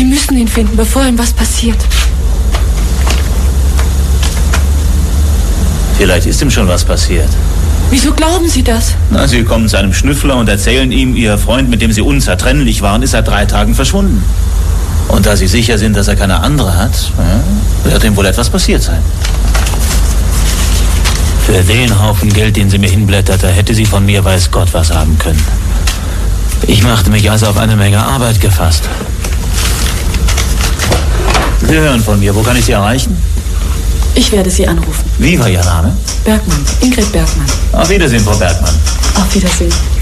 Sie müssen ihn finden, bevor ihm was passiert. Vielleicht ist ihm schon was passiert. Wieso glauben Sie das? Na, Sie kommen zu einem Schnüffler und erzählen ihm, Ihr Freund, mit dem Sie unzertrennlich waren, ist seit 3 Tagen verschwunden. Und da Sie sicher sind, dass er keine andere hat, wird ihm wohl etwas passiert sein. Für den Haufen Geld, den sie mir hinblätterte, hätte sie von mir weiß Gott was haben können. Ich machte mich also auf eine Menge Arbeit gefasst. Sie hören von mir. Wo kann ich Sie erreichen? Ich werde Sie anrufen. Wie war Ihr Name? Bergmann. Ingrid Bergmann. Auf Wiedersehen, Frau Bergmann. Auf Wiedersehen.